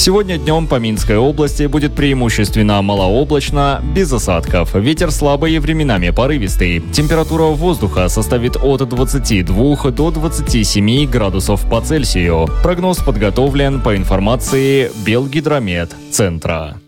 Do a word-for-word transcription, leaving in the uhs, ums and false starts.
Сегодня днем по Минской области будет преимущественно малооблачно, без осадков. Ветер слабый и временами порывистый. Температура воздуха составит от двадцати двух до двадцати семи градусов по Цельсию. Прогноз подготовлен по информации Белгидромет центра.